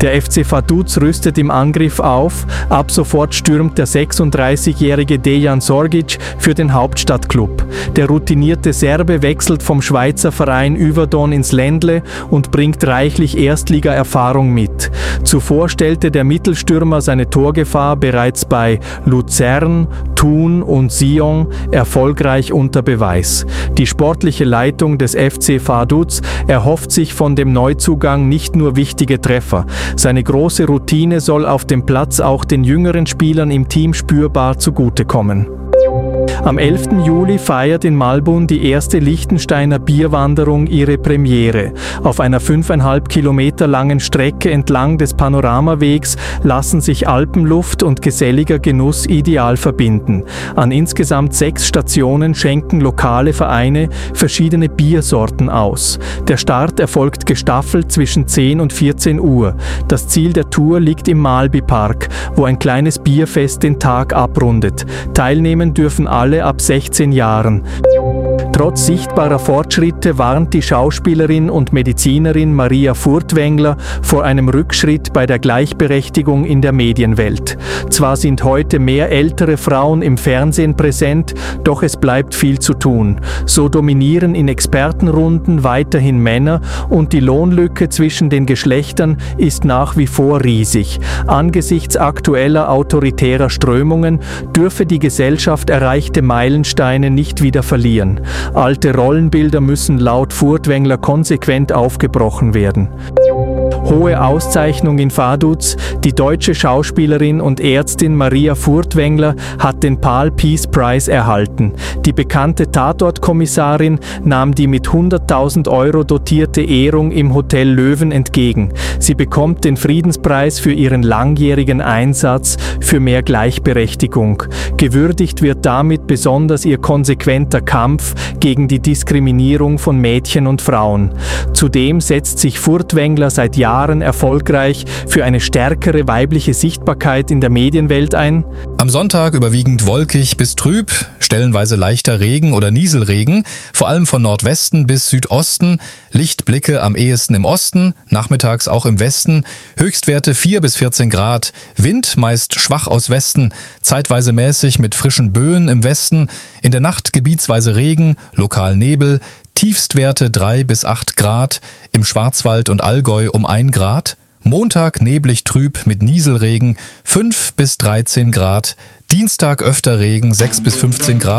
Der FC Vaduz rüstet im Angriff auf. Ab sofort stürmt der 36-jährige Dejan Sorgic für den Hauptstadtklub. Der routinierte Serbe wechselt vom Schweizer Verein Yverdon ins Ländle und bringt reichlich Erstliga-Erfahrung mit. Zuvor stellte der Mittelstürmer seine Torgefahr bereits bei Luzern, Thun und Sion erfolgreich unter Beweis. Die sportliche Leitung des FC Vaduz erhofft sich von dem Neuzugang nicht nur wichtige Treffer. Seine große Routine soll auf dem Platz auch den jüngeren Spielern im Team spürbar zugutekommen. Am 11. Juli feiert in Malbun die erste Liechtensteiner Bierwanderung ihre Premiere. Auf einer 5,5 Kilometer langen Strecke entlang des Panoramawegs lassen sich Alpenluft und geselliger Genuss ideal verbinden. An insgesamt 6 Stationen schenken lokale Vereine verschiedene Biersorten aus. Der Start erfolgt gestaffelt zwischen 10 und 14 Uhr. Das Ziel der Tour liegt im Malbi-Park, wo ein kleines Bierfest den Tag abrundet. Teilnehmen dürfen alle ab 16 Jahren. Trotz sichtbarer Fortschritte warnt die Schauspielerin und Medizinerin Maria Furtwängler vor einem Rückschritt bei der Gleichberechtigung in der Medienwelt. Zwar sind heute mehr ältere Frauen im Fernsehen präsent, doch es bleibt viel zu tun. So dominieren in Expertenrunden weiterhin Männer und die Lohnlücke zwischen den Geschlechtern ist nach wie vor riesig. Angesichts aktueller autoritärer Strömungen dürfe die Gesellschaft erreichte Meilensteine nicht wieder verlieren. Alte Rollenbilder müssen laut Furtwängler konsequent aufgebrochen werden. Hohe Auszeichnung in Vaduz. Die deutsche Schauspielerin und Ärztin Maria Furtwängler hat den PAL Peace Prize erhalten. Die bekannte Tatortkommissarin nahm die mit 100.000 € dotierte Ehrung im Hotel Löwen entgegen. Sie bekommt den Friedenspreis für ihren langjährigen Einsatz für mehr Gleichberechtigung. Gewürdigt wird damit besonders ihr konsequenter Kampf gegen die Diskriminierung von Mädchen und Frauen. Zudem setzt sich Furtwängler seit Jahren erfolgreich für eine stärkere weibliche Sichtbarkeit in der Medienwelt ein. Am Sonntag überwiegend wolkig bis trüb, stellenweise leichter Regen oder Nieselregen, vor allem von Nordwesten bis Südosten, Lichtblicke am ehesten im Osten, nachmittags auch im Westen, Höchstwerte 4 bis 14 Grad, Wind meist schwach aus Westen, zeitweise mäßig mit frischen Böen im Westen, in der Nacht gebietsweise Regen, lokal Nebel, Tiefstwerte 3 bis 8 Grad, im Schwarzwald und Allgäu um 1 Grad, Montag neblig trüb mit Nieselregen 5 bis 13 Grad, Dienstag öfter Regen 6 bis 15 Grad.